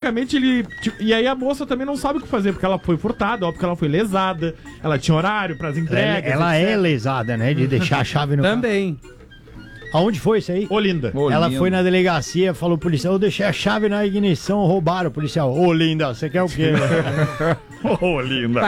basicamente ele... E aí a moça também não sabe o que fazer, porque ela foi furtada, ó, porque ela foi lesada, ela tinha horário pras entregas. Ela é lesada, né? De deixar a chave no Também. carro. Aonde foi isso aí? Olinda. Ela foi na delegacia, falou pro policial, eu deixei a chave na ignição, roubaram o policial. Ô, linda, você quer o quê? Ô, linda.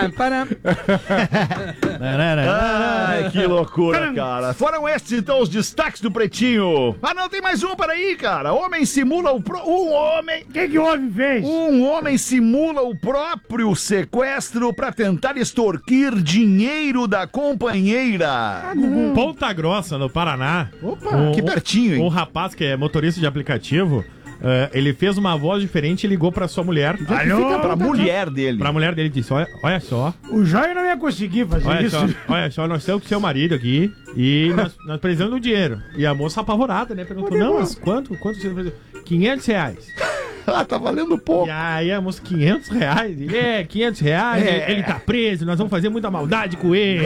Ai, que loucura, cara. Foram esses, então, os destaques do Pretinho. Ah, não, tem mais um, peraí, cara. Homem simula um homem... O que o homem fez? Um homem simula o próprio sequestro pra tentar extorquir dinheiro da companheira. Ponta Grossa, no Paraná. Opa, que pertinho, hein? Um rapaz que é motorista de aplicativo, ele fez uma voz diferente e ligou pra sua mulher. Pra mulher dele. Pra mulher dele disse, olha só. O Jair não ia conseguir fazer isso. Olha só, nós estamos com seu marido aqui e nós precisamos do dinheiro. E a moça apavorada, né? Perguntou, não, mas quanto você precisa? R$500. Ah, tá valendo pouco. E aí a moça, R$500? Ele, R$500, ele tá preso, nós vamos fazer muita maldade com ele.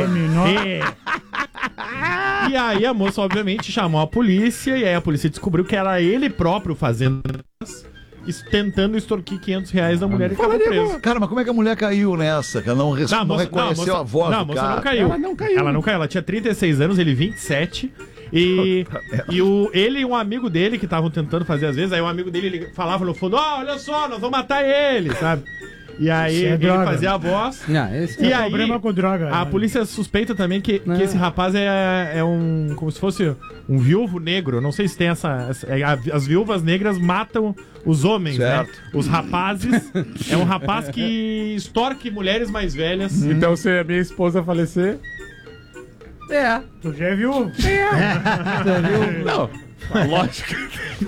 E aí a moça, obviamente, chamou a polícia, e aí a polícia descobriu que era ele próprio fazendo, tentando extorquir R$500 da mulher e ficou preso. Cara, mas como é que a mulher caiu nessa? Que ela não reconheceu a voz do cara. Ela não caiu. Ela não caiu. Ela tinha 36 anos, ele 27. E ele e um amigo dele que estavam tentando fazer às vezes, aí um amigo dele falava no fundo, olha só, nós vamos matar ele, sabe? E aí ele fazia a voz. E aí problema com droga. A polícia suspeita também que esse rapaz é um... como se fosse um viúvo negro. Não sei se tem as viúvas negras matam os homens, certo, né? Os rapazes... é um rapaz que extorque mulheres mais velhas. Então se a minha esposa falecer... Tu já viu? Não, lógico.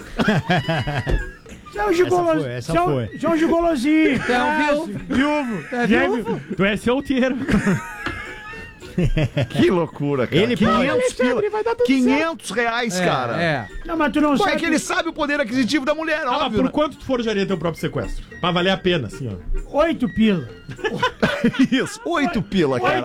Você é um gigolozinho. Essa foi. Você é um gigolozinho. Tu é um viúvo. Viúvo. Tu é solteiro. Que loucura, cara. Ele 500 pila. R$500, cara. Não, mas tu não Pô, sabe. é que ele sabe o poder aquisitivo da mulher, óbvio. Por Né? quanto tu forjaria teu próprio sequestro? Pra valer a pena, assim, ó. 8 pila. Isso, 8 pila, cara.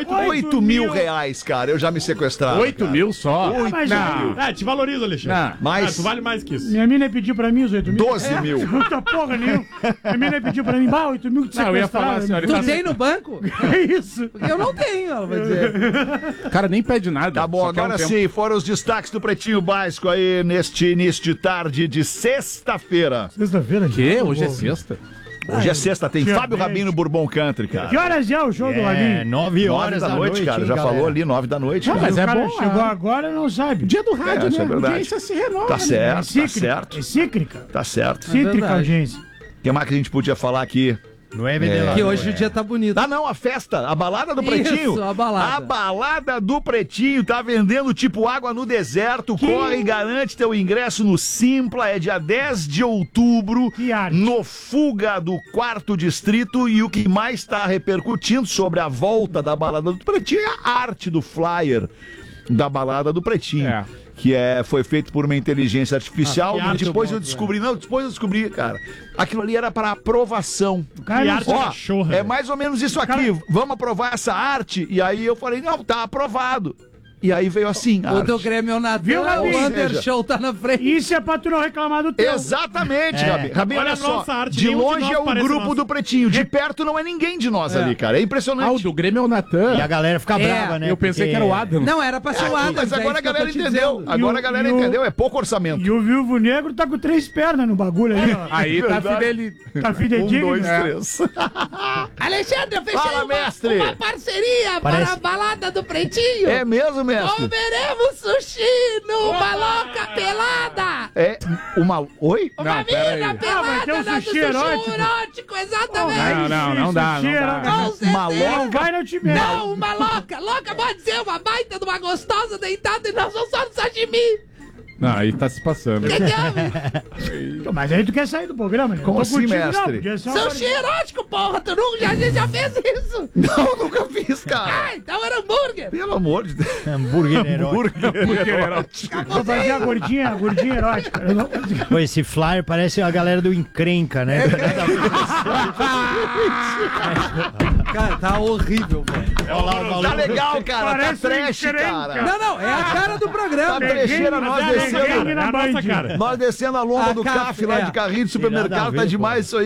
8 mil reais, cara. Eu já me sequestrava. 8 mil só? 8 Mas te valoriza, Alexandre. Mas tu vale mais que isso. minha mina pediu pra mim os 8 mil. 12 mil. Puta porra nenhuma. Minha mina pediu pra mim, 8 mil que Não, eu ia falar assim, sequestraram. olha, Tu tem no banco? É isso. Eu não tenho, ela vai dizer. o cara nem pede nada. Tá bom, só quer agora tempo. sim, foram os destaques do Pretinho Básico aí neste início de tarde de sexta-feira. Sexta-feira, Que? Hoje é sexta. Hoje é sexta, tem dia Fábio 10. Rabin no Bourbon Country, cara. Que horas é o show do Rabin? 9 horas 9 da noite, cara. hein, Já galera? falou ali, 9 da noite. Não, cara. mas é o cara bom, chegou agora e não sabe. Dia do rádio, isso né? é verdade. A audiência se renova. Tá né? certo, É tá cíclica. certo. É cíclica. Tá certo. O Cíclica verdade. audiência. que mais que a gente podia falar aqui? Não é vender Que hoje o dia tá bonito. Ah, não, a festa, a balada do Isso, Pretinho. a balada. A balada do Pretinho tá vendendo tipo água no deserto. Corre e garante teu ingresso no Simpla. É dia 10 de outubro, Que arte. no Fuga do 4º Distrito. E o que mais tá repercutindo sobre a volta da balada do Pretinho é a arte do flyer da balada do Pretinho. É. Que foi feito por uma inteligência artificial. que arte Depois eu bom, descobri, depois eu descobri, cara. Aquilo ali era para aprovação. Cara, Que não arte sabe. Ó, cachorra. é mais ou menos isso aqui. Vamos aprovar essa arte? E aí eu falei, não, tá aprovado. E aí veio assim, a O arte. do Grêmio é o Natan, Viu, Rabin? o Ou Undershow tá na frente. Isso é pra tu não reclamar do teu. Exatamente, Rabi. Rabi, Olha olha a só. nossa arte, De nenhum de longe nós é o parece grupo nosso. do Pretinho. De perto não é ninguém de nós ali, cara. É impressionante. Ah, o do Grêmio é o Natan. E a galera fica brava, né? Eu pensei porque- que era o Adam. Não, era pra ser o Adams. Mas agora é a isso que eu galera tô te entendeu. dizendo. Agora a galera E o- entendeu. É pouco orçamento. E o Viúvo Negro tá com 3 pernas no bagulho aí, ó. Aí tá Verdade. fidelidade. Tá 1, fidedigno. 2, né? 3. Alexandre, eu fechei Fala, mestre. uma parceria Parece- para a balada do Pretinho. É mesmo, mestre? Comeremos sushi no Maloca Pelada. É uma... Oi? Uma Não, pera mina aí. Ah, vai ter pelada um na do sushi sushi erótico. erótico, exatamente. Não dá. Com certeza. Não vai, não te mexe. Não, uma louca. Louca pode ser uma baita de uma gostosa deitada e nós vamos só no sashimi. Não, aí tá se passando. Que é? Mas aí tu quer sair do programa, né? Como Tô assim, contigo, mestre? Não, podia ser uma Sushi erótico, porra. Tu nunca, a gente já fez isso. Não, nunca fiz, cara. Ah, então era hambúrguer. Pelo amor de Deus. Hambúrguer erótico. Vou fazer a gordinha erótica. Eu não- Pô, esse flyer parece a galera do Encrenca, né? Cara, tá horrível, velho. Tá legal, cara. Tá Parece trash, encrenca. cara. Não, é a cara do Tá programa. trecheira, nós Mas é descendo. gangue na É a nossa Band. cara. Nós descendo a lomba A do CAF, CAF lá é. de carrinho de Tem nada a supermercado. ver, Tá pô. demais isso aí.